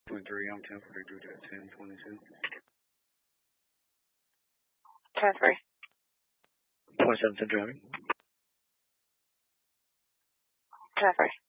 23, I'm 1042 to 1022. 10-3. 27 driving. 10-3.